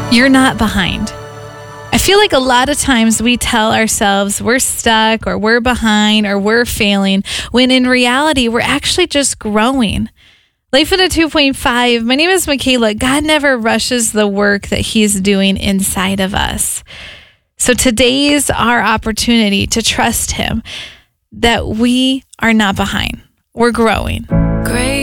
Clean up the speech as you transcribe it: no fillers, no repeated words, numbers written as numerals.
You're not behind. I feel like a lot of times we tell ourselves we're stuck or we're behind or we're failing, when in reality, we're actually just growing. Life in a 2.5. My name is Michaela. God never rushes the work that He's doing inside of us. So today's our opportunity to trust Him that we are not behind. We're growing. Great.